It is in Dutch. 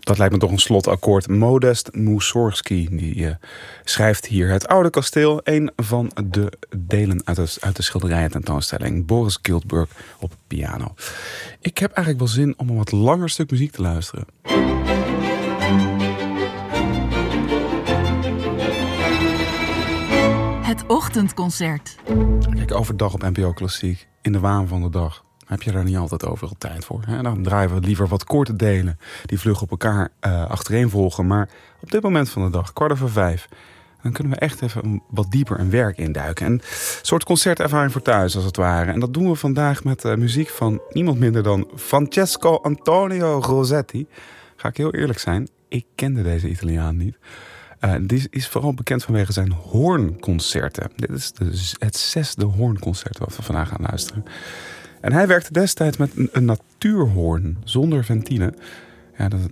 Dat lijkt me toch een slotakkoord. Modest Mussorgsky die schrijft hier Het Oude Kasteel. Een van de delen uit de schilderijen tentoonstelling. Boris Giltburg op piano. Ik heb eigenlijk wel zin om een wat langer stuk muziek te luisteren. Het ochtendconcert. Kijk, overdag op NPO Klassiek. In de waan van de dag. Heb je daar niet altijd overal tijd voor. Hè? Dan draaien we liever wat korte delen. Die vlug op elkaar achtereen volgen. Maar op dit moment van de dag, 5:15... dan kunnen we echt even wat dieper een werk induiken. Een soort concertervaring voor thuis, als het ware. En dat doen we vandaag met muziek van niemand minder dan Francesco Antonio Rosetti. Ga ik heel eerlijk zijn, ik kende deze Italiaan niet. Die is vooral bekend vanwege zijn hoornconcerten. Dit is het 6e hoornconcert wat we vandaag gaan luisteren. En hij werkte destijds met een natuurhoorn zonder ventine. Ja,